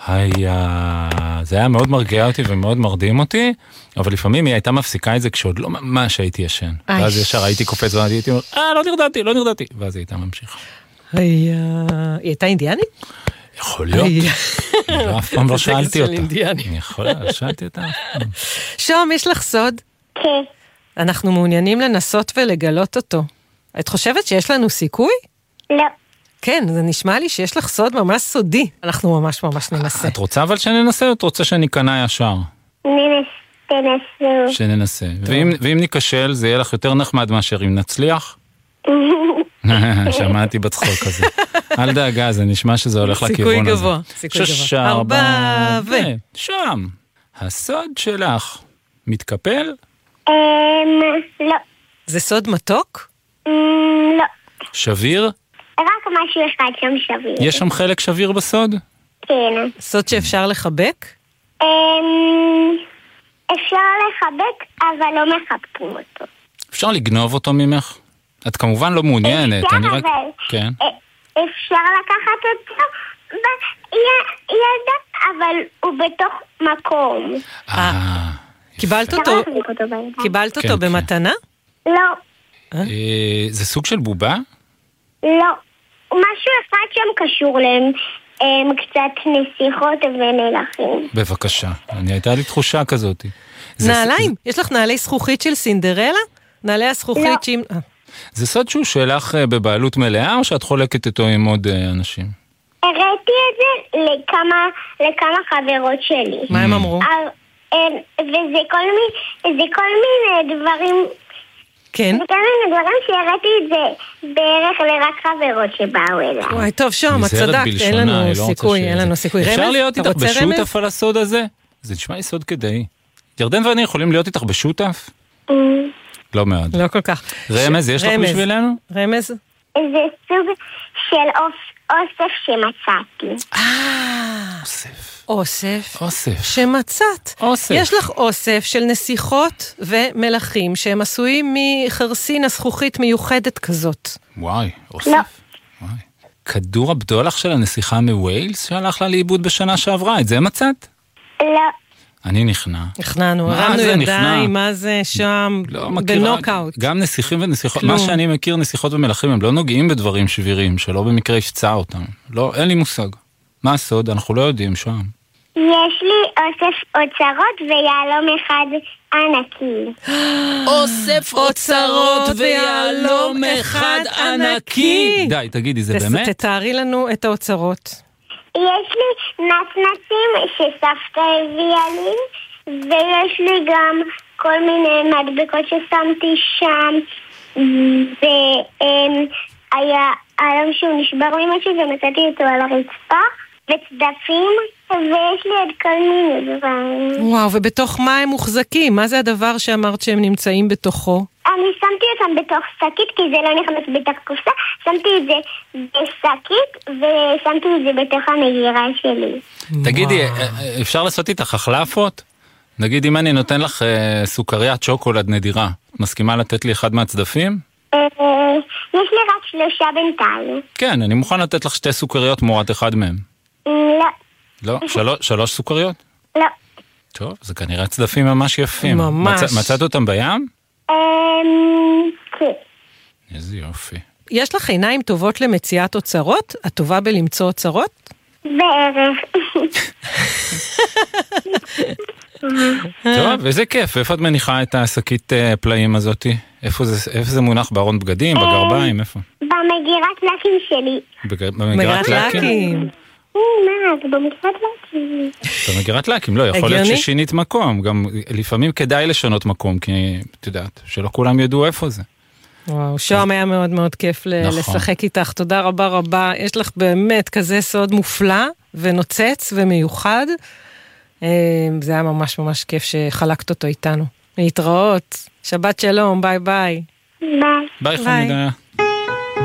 זה היה מאוד מרגיע אותי ומאוד מרדים אותי, אבל לפעמים היא הייתה מפסיקה את זה כשעוד לא ממש הייתי ישן. ואז ישר הייתי קופץ והייתי אומר, לא נרדמתי, ואז היא הייתה ממשיכה. היא הייתה אינדיאנית? יכול להיות. אף פעם לא שאלתי אותה. שאלתי אותה. שום, יש לך סוד? כן. אנחנו מעוניינים לנסות ולגלות אותו. את חושבת שיש לנו סיכוי? לא. כן, זה נשמע לי שיש לך סוד ממש סודי. אנחנו ממש ננסה. את רוצה אבל שננסה או את רוצה שניכנע ישר? תנסו. שננסה. ואם ניקשל, זה יהיה לך יותר נחמד מאשר אם נצליח? שמעתי בצחוק הזה. אל דאגה, זה נשמע שזה הולך לכיוון הזה. סיכוי גבוה. 6, 4, שם. הסוד שלך מתקפל? לא. זה סוד מתוק? לא. שביר? רק משהו אחד שם שביר. יש שם חלק שביר בסוד? כן. סוד שאפשר לחבק? אפשר לחבק, אבל לא מחבקים אותו. אפשר לגנוב אותו ממך? את כמובן לא מעוניינת. אפשר, אבל כן. אפשר לקחת אותו בידה, אבל הוא בתוך מקום. קיבלת אותו במתנה? לא. זה סוג של בובה? לא. משהו אחד שם קשור להם. קצת נסיכות ומלחים. בבקשה. הייתה לי תחושה כזאת. נעליים? יש לך נעלי זכוכית של סינדרלה? נעלי הזכוכית שעם... זה סוד שהוא שלך בבעלות מלאה, או שאת חולקת איתו עם עוד אנשים? הראיתי את זה לכמה חברות שלי. מה הם אמרו? וזה כל מיני דברים... כן. זה כל מיני דברים שהראיתי את זה בערך לרק חברות שבאו אליי. וואי, טוב, שום, את צדקת, אין לנו סיכוי, אפשר להיות איתך בשותף על הסוד הזה? זה נשמע לי סוד כדאי. ירדן ואני יכולים להיות איתך בשותף? לא מאוד. לא כל כך. רמז, יש לך בשבילנו? רמז? זה סוג של אוסף שמצאתי. אוסף שמצאת. יש לך אוסף של נסיכות ומלחים שהם עשויים מחרסין הזכוכית מיוחדת כזאת. וואי, אוסף. וואי. כדור הבדולח של הנסיכה מווילס שהלך לה לאיבוד בשנה שעברה, את זה מצאת? לא. אני נכנענו, הרמנו ידיים, מה זה שם, בנוקאוט. גם נסיכים ונסיכות, מה שאני מכיר, נסיכות ומלכים, הם לא נוגעים בדברים שבירים, שלא במקרה יפצע אותם. לא, אין לי מושג. מה הסוד? אנחנו לא יודעים שם. יש לי אוסף אוצרות ויעלום אחד ענקי. אוסף אוצרות ויעלום אחד ענקי? די, תגידי, זה באמת? תתארי לנו את האוצרות. יש לי נצנצים שסבתא הביאה לי, ויש לי גם כל מיני מדבקות ששמתי שם, והיה עלם שהוא נשבר ממשהו ומצאתי אותו על הרצפה, וצדפים, ויש לי עוד כל מיני דברים. וואו, ובתוך מה הם מוחזקים? מה זה הדבר שאמרת שהם נמצאים בתוכו? אני שמתי אותם בתוך שקית, כי זה לא נכנס בתוך קופסה, שמתי את זה בשקית, ושמתי את זה בתוך המגירה שלי. תגידי, אפשר לעשות איתך החלפות? נגיד, אם אני נותן לך סוכריית שוקולד נדירה, מסכימה לתת לי אחד מהצדפים? יש לי רק 3 בינתיים. כן, אני מוכן לתת לך 2 סוכריות תמורת אחד מהם. לא. לא? 3 סוכריות? לא. טוב, זה כנראה צדפים ממש יפים. ממש. מצאת אותם בים? כן. איזה יופי. יש לך עיניים טובות למציאת אוצרות? את טובה בלמצוא אוצרות? בערך. טוב, איזה כיף. איפה את מניחה את השקית פלאים הזאת? איפה זה מונח? בארון בגדים? בגרביים? איפה? במגירת לקים שלי. במגירת לקים? במגירת לקים, לא, יכול להיות ששינית מקום, גם לפעמים כדאי לשנות מקום, כי את יודעת, שלא כולם ידעו איפה זה. וואו, שום היה מאוד מאוד כיף לשחק איתך, תודה רבה רבה, יש לך באמת כזה סוד מופלא ונוצץ ומיוחד, זה היה ממש ממש כיף שחלקת אותו איתנו. להתראות, שבת שלום, ביי ביי. ביי. ביי חמודה.